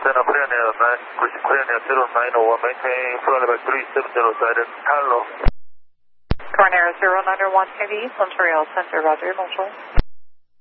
Center Korean Air 90 Korean Air 0901, maintain flight level 370, silent, hello. Korean Air 0901 KV, Montreal Center, Roger, bonjour.